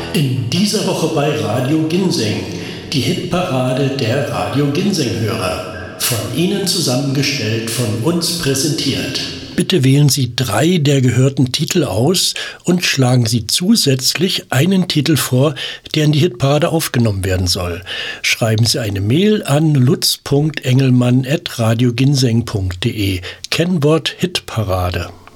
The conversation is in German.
In dieser Woche bei Radio Ginseng, die Hitparade der Radio Ginseng-Hörer. Von Ihnen zusammengestellt, von uns präsentiert. Bitte wählen Sie 3 der gehörten Titel aus und schlagen Sie zusätzlich einen Titel vor, der in die Hitparade aufgenommen werden soll. Schreiben Sie eine Mail an lutz.engelmann@radioginseng.de. Kennwort Hitparade.